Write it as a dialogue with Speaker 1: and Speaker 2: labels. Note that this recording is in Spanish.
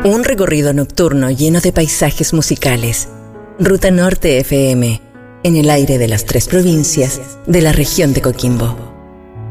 Speaker 1: Un recorrido nocturno lleno de paisajes musicales. Ruta Norte FM, en el aire de las 3 provincias de la región de Coquimbo.